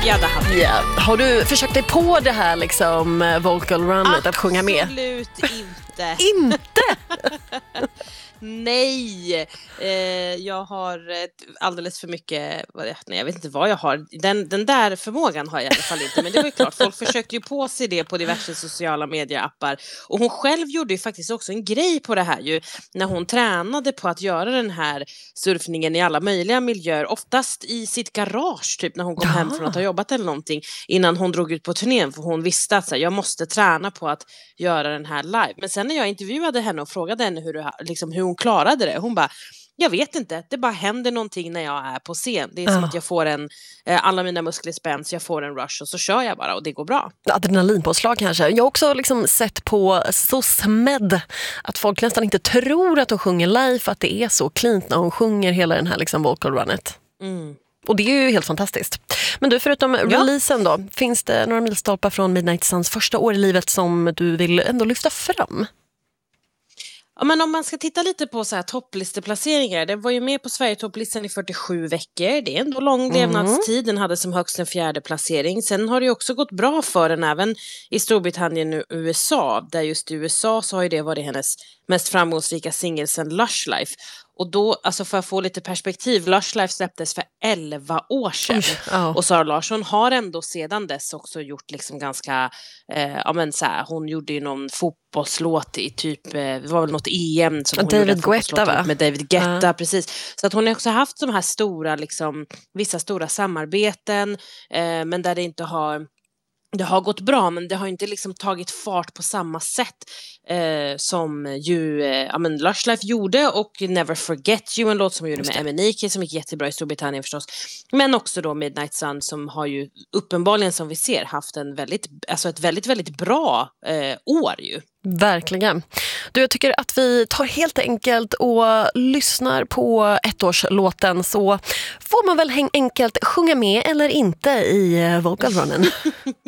Ja, det hade Yeah. Har du försökt dig på det här liksom vocal runnet, att sjunga med? Absolut inte. Inte? Nej, jag har alldeles för mycket, nej, jag vet inte vad jag har, den där förmågan har jag i alla fall inte, men det var ju klart, folk försökte ju på sig det på diverse sociala medieappar, och hon själv gjorde ju faktiskt också en grej på det här ju, när hon tränade på att göra den här surfningen i alla möjliga miljöer, oftast i sitt garage typ när hon kom hem från att ha jobbat eller någonting, innan hon drog ut på turnén, för hon visste att så här, jag måste träna på att göra den här live. Men sen när jag intervjuade henne och frågade henne hur hon klarade det, hon bara, jag vet inte, det bara händer någonting när jag är på scen. Det är som att jag får alla mina muskler spänns, jag får en rush och så kör jag bara och det går bra. Adrenalinpåslag kanske. Jag har också liksom sett på SOSMED att folk nästan inte tror att hon sjunger live, för att det är så cleant när hon sjunger hela den här liksom vocal runnet. Och det är ju helt fantastiskt. Men du, förutom releasen då, finns det några milstolpar från Midnight Suns första år i livet som du vill ändå lyfta fram? Ja, men om man ska titta lite på så här topplisteplaceringar, den var ju med på Sverige-topplistan i 47 veckor. Det är ändå lång levnadstid, den hade som högst en 4:e placering. Sen har det ju också gått bra för den även i Storbritannien och USA. Där just i USA så har ju det varit hennes mest framgångsrika singel sedan Lush Life. Och då, alltså för att få lite perspektiv, Lush Life släpptes för 11 år sedan. Och Sara Larsson har ändå sedan dess också gjort liksom ganska, så här, hon gjorde ju någon fotbollslåt i typ, det var väl något EM som hon David gjorde Guetta, va? med David Guetta, precis. Så att hon har också haft de här stora, liksom, vissa stora samarbeten, men där det inte har... Det har gått bra, men det har inte liksom tagit fart på samma sätt som ju Lush Life gjorde, och Never Forget You, en låt som gjorde med Emenike som gick jättebra i Storbritannien förstås. Men också då Midnight Sun som har ju uppenbarligen, som vi ser, haft ett väldigt, väldigt bra år ju. Verkligen. Du, jag tycker att vi tar helt enkelt och lyssnar på ettårslåten, så får man väl enkelt sjunga med eller inte i vocal runnen.